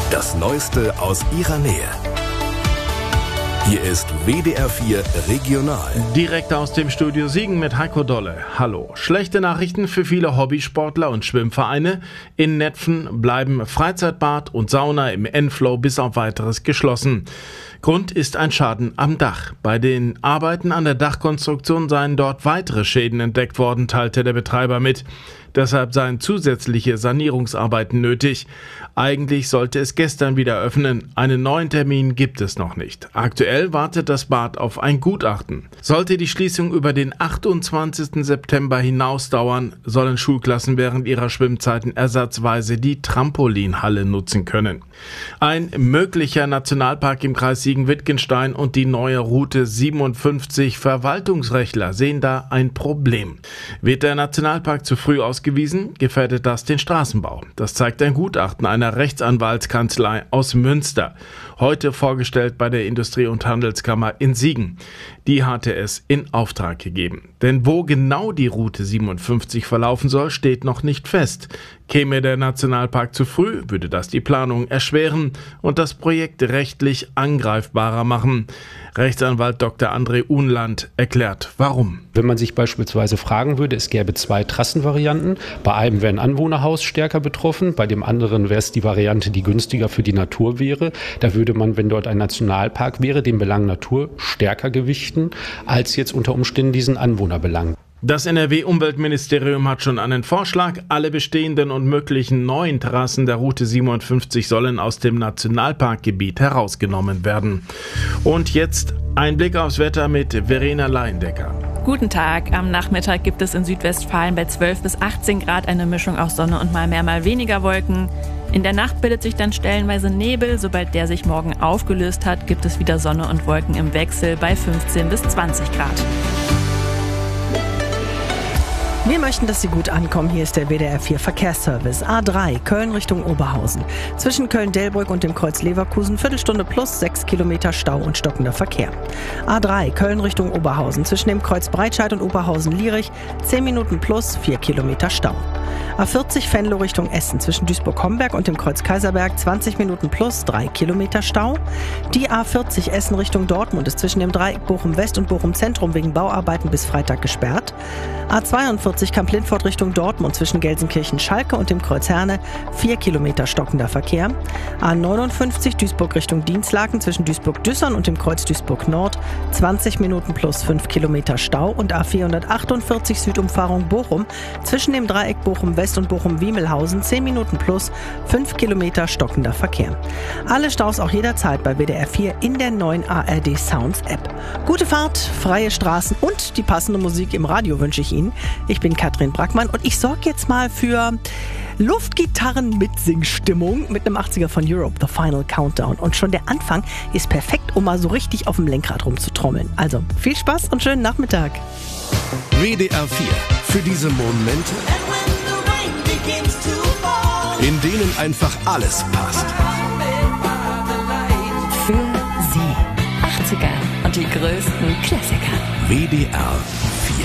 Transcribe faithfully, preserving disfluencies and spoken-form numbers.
Das Neueste aus Ihrer Nähe. Hier ist W D R vier Regional. Direkt aus dem Studio Siegen mit Heiko Dolle. Hallo. Schlechte Nachrichten für viele Hobbysportler und Schwimmvereine. In Netphen bleiben Freizeitbad und Sauna im Enflow bis auf Weiteres geschlossen. Grund ist ein Schaden am Dach. Bei den Arbeiten an der Dachkonstruktion seien dort weitere Schäden entdeckt worden, teilte der Betreiber mit. Deshalb seien zusätzliche Sanierungsarbeiten nötig. Eigentlich sollte es gestern wieder öffnen. Einen neuen Termin gibt es noch nicht. Aktuell wartet das Bad auf ein Gutachten. Sollte die Schließung über den achtundzwanzigsten September hinaus dauern, sollen Schulklassen während ihrer Schwimmzeiten ersatzweise die Trampolinhalle nutzen können. Ein möglicher Nationalpark im Kreis Siegen-Wittgenstein und die neue Route siebenundfünfzig Verwaltungsrechtler sehen da ein Problem. Wird der Nationalpark zu früh ausgewiesen, gefährdet das den Straßenbau. Das zeigt ein Gutachten einer Rechtsanwaltskanzlei aus Münster, heute vorgestellt bei der Industrie- und Handelskammer in Siegen. Die hatte es in Auftrag gegeben. Denn wo genau die Route siebenundfünfzig verlaufen soll, steht noch nicht fest. Käme der Nationalpark zu früh, würde das die Planung erschweren und das Projekt rechtlich angreifbarer machen. Rechtsanwalt Doktor André Unland erklärt, warum. Wenn man sich beispielsweise fragen würde, es gäbe zwei Trassenvarianten. Bei einem wäre ein Anwohnerhaus stärker betroffen, bei dem anderen wäre es die Variante, die günstiger für die Natur wäre. Da würde man, wenn dort ein Nationalpark wäre, den Belang Natur stärker gewichten, als jetzt unter Umständen diesen Anwohnerbelang. Das N R W-Umweltministerium hat schon einen Vorschlag. Alle bestehenden und möglichen neuen Trassen der Route siebenundfünfzig sollen aus dem Nationalparkgebiet herausgenommen werden. Und jetzt ein Blick aufs Wetter mit Verena Leindecker. Guten Tag. Am Nachmittag gibt es in Südwestfalen bei zwölf bis achtzehn Grad eine Mischung aus Sonne und mal mehr, mal weniger Wolken. In der Nacht bildet sich dann stellenweise Nebel. Sobald der sich morgen aufgelöst hat, gibt es wieder Sonne und Wolken im Wechsel bei fünfzehn bis zwanzig Grad. Wir möchten, dass Sie gut ankommen. Hier ist der W D R vier Verkehrsservice. A drei, Köln Richtung Oberhausen. Zwischen Köln-Delbrück und dem Kreuz Leverkusen, Viertelstunde plus sechs Kilometer Stau und stockender Verkehr. A drei, Köln Richtung Oberhausen. Zwischen dem Kreuz Breitscheid und Oberhausen-Lierich, zehn Minuten plus vier Kilometer Stau. A vierzig, Venlo Richtung Essen. Zwischen Duisburg-Homberg und dem Kreuz Kaiserberg, zwanzig Minuten plus drei Kilometer Stau. Die A vierzig, Essen Richtung Dortmund, ist zwischen dem Dreieck Bochum-West und Bochum-Zentrum wegen Bauarbeiten bis Freitag gesperrt. A zweiundvierzig, Kamp-Lindfort Richtung Dortmund, zwischen Gelsenkirchen-Schalke und dem Kreuz Herne, vier Kilometer stockender Verkehr. A neunundfünfzig, Duisburg Richtung Dinslaken, zwischen Duisburg-Düssern und dem Kreuz Duisburg-Nord, zwanzig Minuten plus fünf Kilometer Stau. Und A vierhundertachtundvierzig, Südumfahrung Bochum, zwischen dem Dreieck Bochum-West und Bochum-Wiemelhausen, zehn Minuten plus fünf Kilometer stockender Verkehr. Alle Staus auch jederzeit bei W D R vier in der neuen A R D Sounds App. Gute Fahrt, freie Straßen und die passende Musik im Radio wünsche ich Ihnen. Ich bin Katrin Brackmann und ich sorge jetzt mal für Luftgitarren-Mitsingstimmung mit einem achtziger von Europe, The Final Countdown. Und schon der Anfang ist perfekt, um mal so richtig auf dem Lenkrad rumzutrommeln. Also viel Spaß und schönen Nachmittag. W D R vier, für diese Momente, in denen einfach alles passt. Für Sie. achtziger und die größten Klassiker. W D R